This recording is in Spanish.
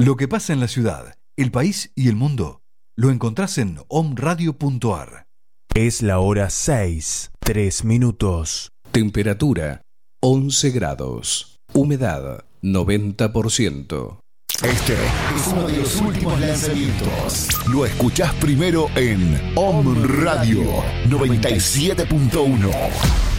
Lo que pasa en la ciudad, el país y el mundo lo encontrás en omradio.ar. Es la hora 6, 3 minutos. Temperatura 11 grados. Humedad 90%. Este es uno de los últimos lanzamientos. Lo escuchás primero en Om Radio 97.1.